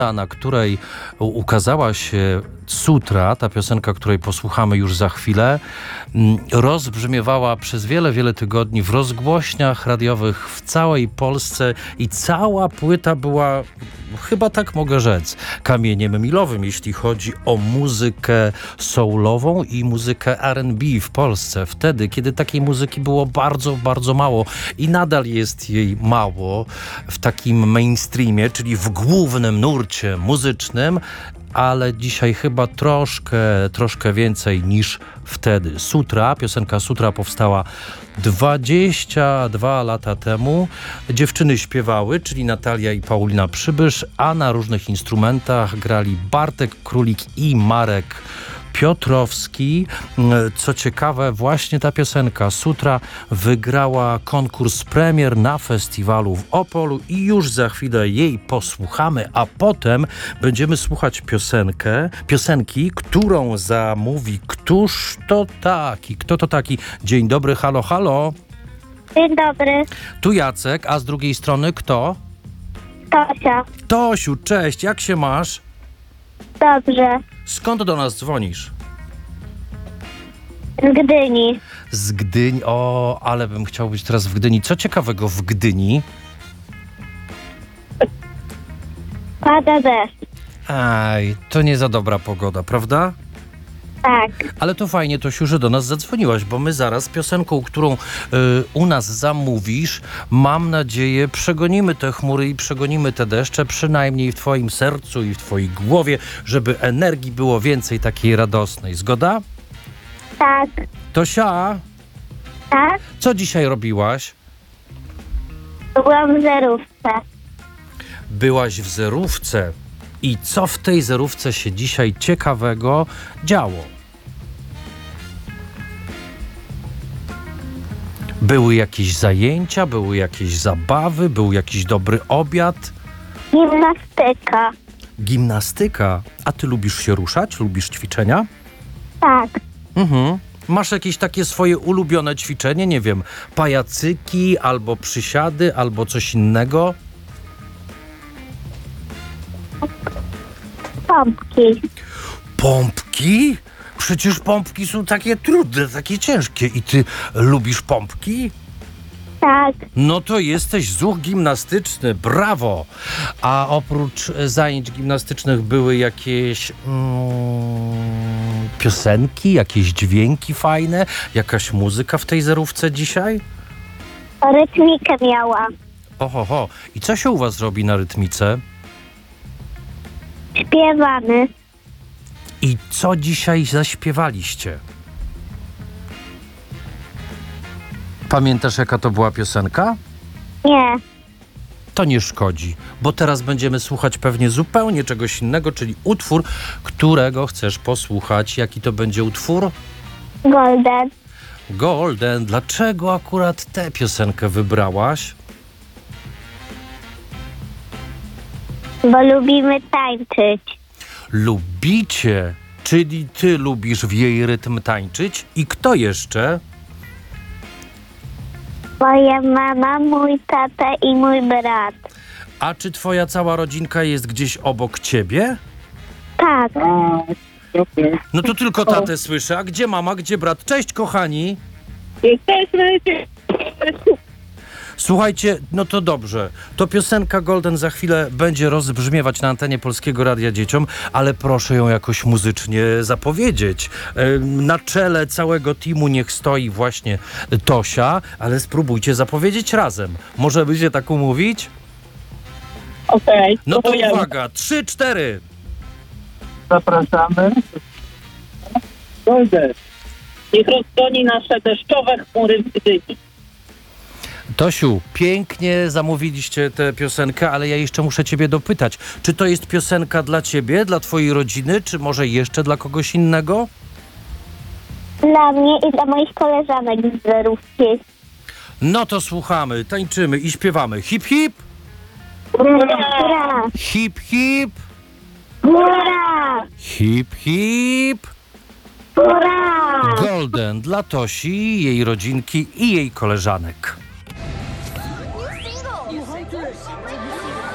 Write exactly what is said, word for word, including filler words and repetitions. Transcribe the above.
na której ukazała się Sutra, ta piosenka, której posłuchamy już za chwilę, rozbrzmiewała przez wiele, wiele tygodni w rozgłośniach radiowych w całej Polsce i cała płyta była, chyba tak mogę rzec, kamieniem milowym, jeśli chodzi o muzykę soulową i muzykę R and B w Polsce. Wtedy, kiedy takiej muzyki było bardzo, bardzo mało i nadal jest jej mało w takim mainstreamie, czyli w głównym nurcie muzycznym, ale dzisiaj chyba troszkę, troszkę więcej niż wtedy. Sutra, piosenka Sutra powstała dwadzieścia dwa lata temu. Dziewczyny śpiewały, czyli Natalia i Paulina Przybysz, a na różnych instrumentach grali Bartek Królik i Marek Piotrowski. Co ciekawe, właśnie ta piosenka Sutra wygrała konkurs premier na festiwalu w Opolu i już za chwilę jej posłuchamy, a potem będziemy słuchać piosenkę, piosenki, którą zamówi Któż to taki? Kto to taki? Dzień dobry, halo, halo. Dzień dobry, Tu Jacek, a z drugiej strony kto? Tosia. Tosiu, cześć, jak się masz? Dobrze, Skąd do nas dzwonisz? z Gdyni. Z Gdyni. O, ale bym chciał być teraz w Gdyni. Co ciekawego w Gdyni? Pada deszcz. Aj, to nie za dobra pogoda, prawda? Tak, Ale to fajnie, Tosiu, że do nas zadzwoniłaś, bo my zaraz piosenką, którą y, u nas zamówisz, mam nadzieję, przegonimy te chmury i przegonimy te deszcze, przynajmniej w twoim sercu i w twojej głowie, żeby energii było więcej takiej radosnej. Zgoda? tak, Tosia, tak. co dzisiaj robiłaś? Byłam w zerówce. Byłaś w zerówce. I co w tej zerówce się dzisiaj ciekawego działo? Były jakieś zajęcia, były jakieś zabawy, był jakiś dobry obiad? Gimnastyka. Gimnastyka. A ty lubisz się ruszać? Lubisz ćwiczenia? Tak, Mhm. Masz jakieś takie swoje ulubione ćwiczenie? Nie wiem, pajacyki, albo przysiady, albo coś innego? pompki. Pompki? Przecież pompki są takie trudne, takie ciężkie. I ty lubisz pompki? Tak, No to jesteś zuch gimnastyczny, brawo! A oprócz zajęć gimnastycznych były jakieś mm, piosenki, jakieś dźwięki fajne, jakaś muzyka w tej zerówce dzisiaj? rytmikę miała. Oho, ho. I co się u was robi na rytmice? Śpiewamy. I co dzisiaj zaśpiewaliście? Pamiętasz, jaka to była piosenka? Nie, To nie szkodzi, bo teraz będziemy słuchać pewnie zupełnie czegoś innego, czyli utwór, którego chcesz posłuchać. Jaki to będzie utwór? Golden. Golden. Dlaczego akurat tę piosenkę wybrałaś? Bo lubimy tańczyć. Lubicie, czyli ty lubisz w jej rytm tańczyć. I kto jeszcze? Moja mama, mój tata i mój brat. A czy twoja cała rodzinka jest gdzieś obok ciebie? Tak, No to tylko tatę słyszę. A gdzie mama, gdzie brat? Cześć, kochani. jesteśmy. Słuchajcie, no to dobrze. To piosenka Golden za chwilę będzie rozbrzmiewać na antenie Polskiego Radia Dzieciom, ale proszę ją jakoś muzycznie zapowiedzieć. Ym, Na czele całego teamu niech stoi właśnie Tosia, ale spróbujcie zapowiedzieć razem. Możemy się tak umówić? Okej, No to próbujemy. uwaga, trzy, cztery. Zapraszamy. Golden. Niech rozgoni nasze deszczowe chmury w Gdyni. Tosiu, pięknie zamówiliście tę piosenkę, ale ja jeszcze muszę ciebie dopytać. Czy to jest piosenka dla ciebie, dla twojej rodziny, czy może jeszcze dla kogoś innego? Dla mnie i dla moich koleżanek z zerówki. No to słuchamy, tańczymy i śpiewamy. Hip, hip, Hurra! hip, hip, Hurra! hip, hip. Hurra! Golden dla Tosi, jej rodzinki i jej koleżanek.